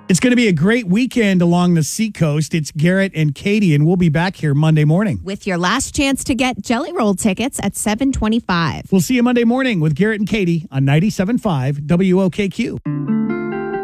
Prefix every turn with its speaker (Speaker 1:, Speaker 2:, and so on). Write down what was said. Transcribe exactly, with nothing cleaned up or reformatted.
Speaker 1: It's going to be a great weekend along the Seacoast. It's Garrett and Katie, and we'll be back here Monday morning.
Speaker 2: With your last chance to get Jelly Roll tickets at seven twenty-five.
Speaker 1: We'll see you Monday morning with Garrett and Katie on ninety-seven point five W O K Q.